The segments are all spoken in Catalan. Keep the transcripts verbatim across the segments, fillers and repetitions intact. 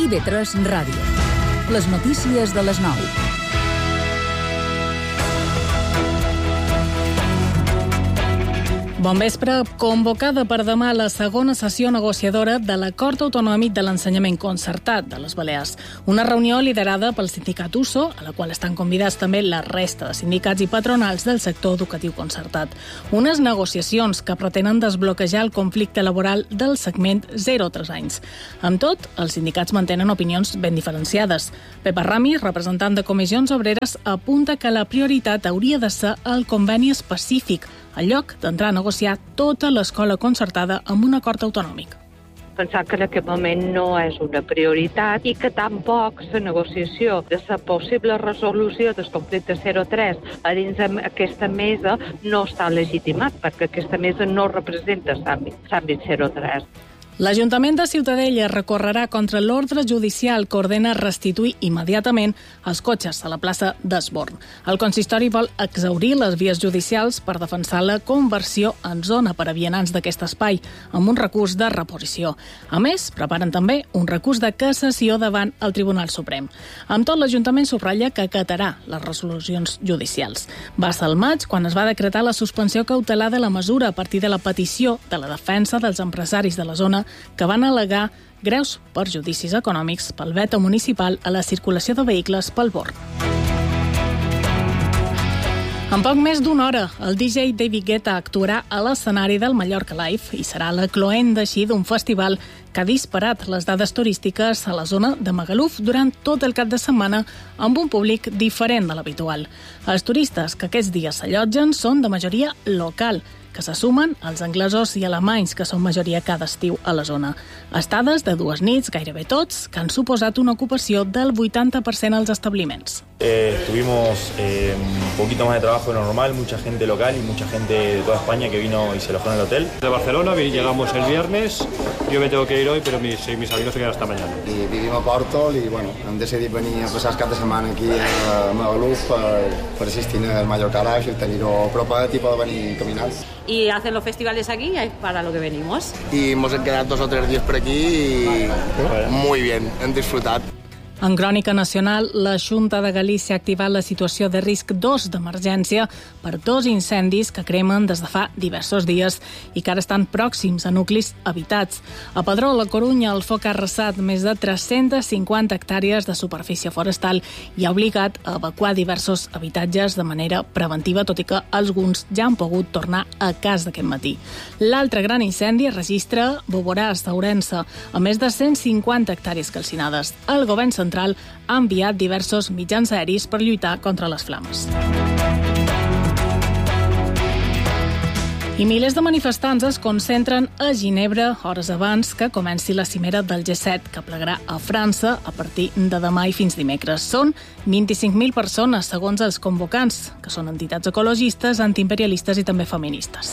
I V tres Ràdio. Les notícies de les nou. Bon vespre. Convocada per demà la segona sessió negociadora de l'Acord Autonòmic de l'Ensenyament Concertat de les Balears. Una reunió liderada pel sindicat U S O, a la qual estan convidats també la resta de sindicats i patronals del sector educatiu concertat. Unes negociacions que pretenen desbloquejar el conflicte laboral del segment zero a tres anys. Amb tot, els sindicats mantenen opinions ben diferenciades. Pepa Ramis, representant de Comissions Obreres, apunta que la prioritat hauria de ser el conveni específic, en lloc d'entrar a negociar tota l'escola concertada amb un acord autonòmic. Pensar que en aquest moment no és una prioritat i que tampoc la negociació de la possible resolució del conflicte zero tres a dins d'aquesta mesa no està legitimat, perquè aquesta mesa no representa l'àmbit zero tres. L'Ajuntament de Ciutadella recorrerà contra l'ordre judicial que ordena restituir immediatament els cotxes a la plaça d'Esborn. El consistori vol exhaurir les vies judicials per defensar la conversió en zona per a vianants d'aquest espai, amb un recurs de reposició. A més, preparen també un recurs de cassació davant el Tribunal Suprem. Amb tot, l'Ajuntament subratlla que acatarà les resolucions judicials. Va ser al maig quan es va decretar la suspensió cautelar de la mesura a partir de la petició de la defensa dels empresaris de la zona que van al·legar greus perjudicis econòmics pel veto municipal a la circulació de vehicles pel Born. En poc més d'una hora, el D J David Guetta actuarà a l'escenari del Mallorca Live i serà la cloenda així d'un festival que ha disparat les dades turístiques a la zona de Magaluf durant tot el cap de setmana amb un públic diferent de l'habitual. Els turistes que aquests dies s'allotgen són de majoria local, que se sumen als anglesos i alemanys, que són majoria cada estiu a la zona. Estades de dues nits, gairebé tots, que han suposat una ocupació del vuitanta per cent als establiments. Eh, tuvimos eh, un poquito más de trabajo de lo normal, mucha gente local y mucha gente de toda España que vino y se alojó en el hotel. De Barcelona, llegamos el viernes, yo me tengo que ir hoy, pero mis, mis amigos se quedan hasta mañana. I vivim a Pòrtol i bueno, hem decidit venir a passar el cap de setmana aquí a Magaluf per, per assistir al Mallorca Live i tenir-ho propat i poder venir caminant. Y hacen los festivales aquí para lo que venimos. Y hemos quedado dos o tres días por aquí y muy bien, hem disfrutat. En crònica nacional, la Xunta de Galícia ha activat la situació de risc dos d'emergència per dos incendis que cremen des de fa diversos dies i que ara estan pròxims a nuclis habitats. A Padró, a la Corunya, el foc ha arrasat més de tres-centes cinquanta hectàrees de superfície forestal i ha obligat a evacuar diversos habitatges de manera preventiva, tot i que alguns ja han pogut tornar a casa aquest matí. L'altre gran incendi es registra Boboràs, a Ourense, a més de cent cinquanta hectàrees calcinades. El govern central ha enviat diversos mitjans aeris per lluitar contra les flames. I milers de manifestants es concentren a Ginebra hores abans que comenci la cimera del G set, que plegarà a França a partir de demà i fins dimecres. Són vint-i-cinc mil persones, segons els convocants, que són entitats ecologistes, antiimperialistes i també feministes.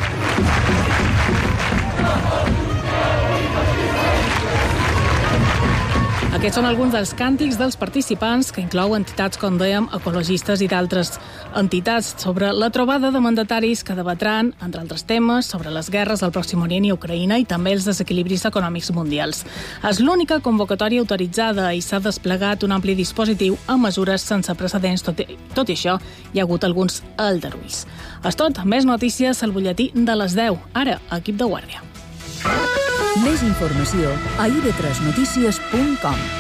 Aquests són alguns dels càntics dels participants, que inclou entitats, com dèiem, ecologistes i d'altres entitats, sobre la trobada de mandataris que debatran, entre altres temes, sobre les guerres al Pròxim Orient i Ucraïna i també els desequilibris econòmics mundials. És l'única convocatòria autoritzada i s'ha desplegat un ampli dispositiu amb mesures sense precedents. Tot i, tot i això, hi ha hagut alguns aldarulls. És tot, més notícies al butlletí de les deu. Ara, equip de guàrdia. Més informació a i ve tres notícies punt com.